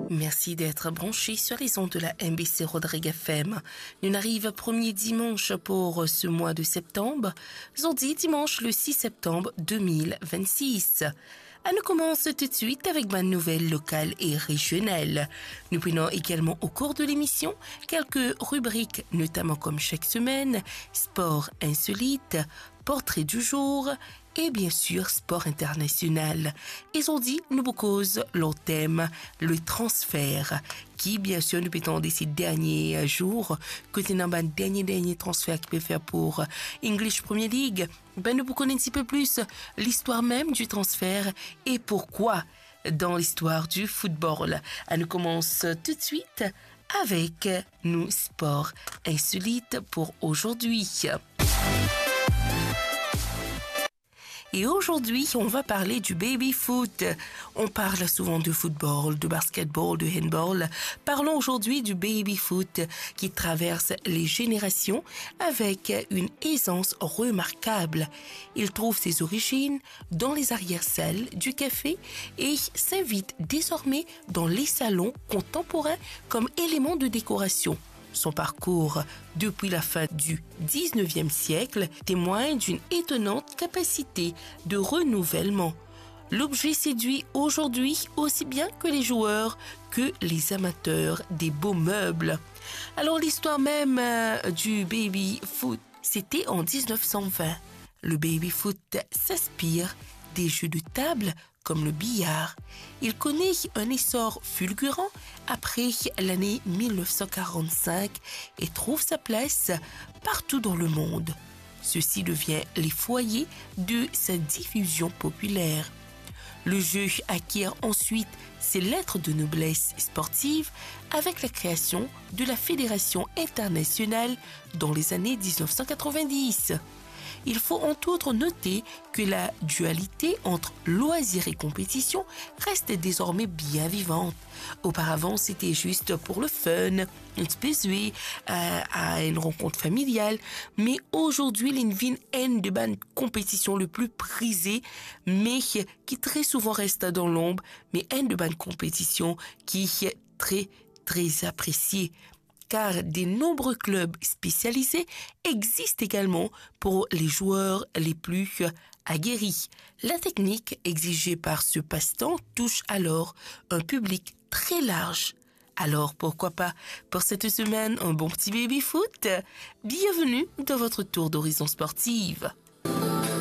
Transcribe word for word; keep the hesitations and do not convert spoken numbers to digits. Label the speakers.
Speaker 1: Merci d'être branché sur les ondes de la M B C Rodrigue F M. Nous arrive premier dimanche pour ce mois de septembre. Aujourd'hui, dimanche le six septembre deux mille vingt-six. On commence tout de suite avec ma nouvelle locale et régionale. Nous prenons également au cours de l'émission quelques rubriques, notamment comme chaque semaine, sport insolite, portrait du jour et bien sûr sport international. Et aujourd'hui, nous vous cause le thème, le transfert, qui bien sûr nous pétons de ces derniers jours, côté dans le dernier dernier transfert qu'il peut faire pour English Premier League. Ben, nous vous connaissons un petit peu plus l'histoire même du transfert et pourquoi dans l'histoire du football. On commence tout de suite avec nos sports insolites pour aujourd'hui. Et aujourd'hui, on va parler du baby-foot. On parle souvent de football, de basketball, de handball. Parlons aujourd'hui du baby-foot qui traverse les générations avec une aisance remarquable. Il trouve ses origines dans les arrière-salles du café et s'invite désormais dans les salons contemporains comme élément de décoration. Son parcours depuis la fin du dix-neuvième siècle témoigne d'une étonnante capacité de renouvellement. L'objet séduit aujourd'hui aussi bien que les joueurs que les amateurs des beaux meubles. Alors l'histoire même euh, du baby-foot, c'était en dix-neuf cent vingt. Le baby-foot s'inspire des jeux de table comme le billard. Il connaît un essor fulgurant après l'année mille neuf cent quarante-cinq et trouve sa place partout dans le monde. Ceci devient les foyers de sa diffusion populaire. Le jeu acquiert ensuite ses lettres de noblesse sportive avec la création de la Fédération internationale dans les années dix-neuf cent quatre-vingt-dix. Il faut entre autres noter que la dualité entre loisir et compétition reste désormais bien vivante. Auparavant, c'était juste pour le fun, un petit à, à une rencontre familiale. Mais aujourd'hui, l'Invin est de ban compétition le plus prisé, mais qui très souvent reste dans l'ombre, mais est de ban compétition qui est très, très appréciée. Car de nombreux clubs spécialisés existent également pour les joueurs les plus aguerris. La technique exigée par ce passe-temps touche alors un public très large. Alors pourquoi pas pour cette semaine un bon petit baby-foot? Bienvenue dans votre tour d'horizon sportive.